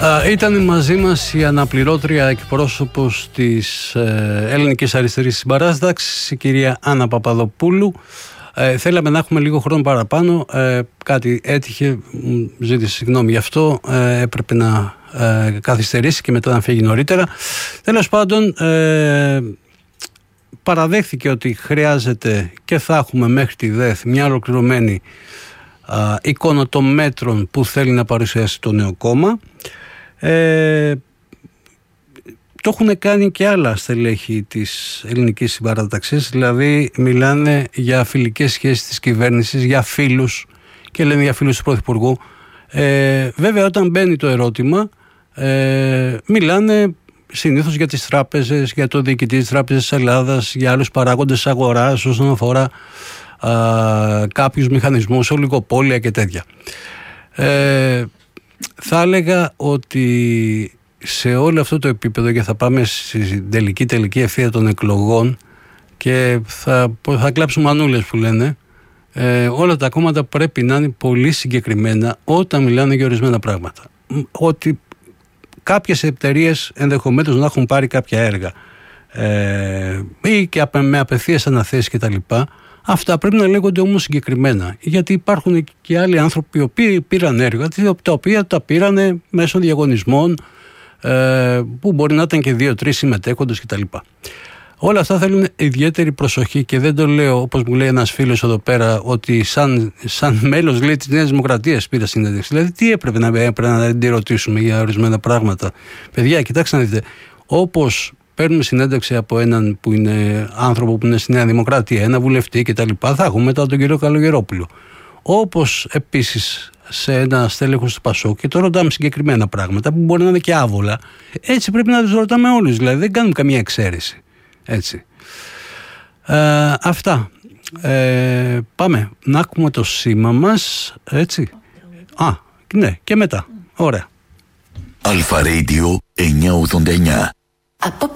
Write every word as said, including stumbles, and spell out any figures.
Uh, ήταν μαζί μας η αναπληρώτρια εκπρόσωπος της ε, Ελληνικής Αριστερής Συμπαράσταξης, η κυρία Άννα Παπαδοπούλου. Ε, θέλαμε να έχουμε λίγο χρόνο παραπάνω, ε, κάτι έτυχε, ζήτησε συγγνώμη γι' αυτό, ε, έπρεπε να ε, καθυστερήσει και μετά να φύγει νωρίτερα. Τέλος πάντων, ε, παραδέχθηκε ότι χρειάζεται και θα έχουμε μέχρι τη ΔΕΘ μια ολοκληρωμένη α, εικόνα των μέτρων που θέλει να παρουσιάσει το νέο κόμμα. Ε, το έχουν κάνει και άλλα στελέχη της Ελληνικής Συμπαράταξης, δηλαδή μιλάνε για φιλικές σχέσεις της κυβέρνησης, για φίλους και λένε για φίλους του Πρωθυπουργού. Ε, βέβαια όταν μπαίνει το ερώτημα, ε, μιλάνε συνήθως για τις τράπεζες, για το διοικητή της Τράπεζας της Ελλάδας, για άλλους παράγοντες αγοράς όσον αφορά α, κάποιους μηχανισμούς, ολιγοπόλια και τέτοια. Ε, θα έλεγα ότι σε όλο αυτό το επίπεδο, και θα πάμε στη τελική τελική ευθεία των εκλογών και θα, θα κλάψουμε μανούλες που λένε, ε, όλα τα κόμματα πρέπει να είναι πολύ συγκεκριμένα όταν μιλάνε για ορισμένα πράγματα. Ότι κάποιες εταιρείες ενδεχομένως να έχουν πάρει κάποια έργα ε, ή και με απευθείας αναθέσεις κτλ. Αυτά πρέπει να λέγονται όμως συγκεκριμένα, γιατί υπάρχουν και άλλοι άνθρωποι οι οποίοι πήραν έργα τα οποία τα πήραν μέσω διαγωνισμών ε, που μπορεί να ήταν και δύο-τρεις συμμετέχοντες κτλ. Όλα αυτά θέλουν ιδιαίτερη προσοχή και δεν το λέω όπως μου λέει ένας φίλος εδώ πέρα ότι σαν, σαν μέλος λέει, της Νέας Δημοκρατίας πήρα συνέντευξη. Δηλαδή τι έπρεπε να, έπρεπε να την ρωτήσουμε για ορισμένα πράγματα. Παιδιά, κοιτάξτε να δείτε, όπως παίρνουμε συνέντευξη από έναν που είναι άνθρωπο που είναι στη Νέα Δημοκρατία, ένα βουλευτή κτλ., θα έχουμε μετά τον κύριο Καλογερόπουλο. Όπως επίσης σε ένα στέλεχος του Πασόκ και το ρωτάμε συγκεκριμένα πράγματα που μπορεί να είναι και άβολα. Έτσι πρέπει να τους ρωτάμε όλους, δηλαδή δεν κάνουμε καμία εξαίρεση. Έτσι. Ε, αυτά. Ε, πάμε να ακούμε το σήμα μας. Έτσι. Α, ναι, και μετά. Ωραία. Αλφα Radio εννιακόσια ογδόντα εννιά.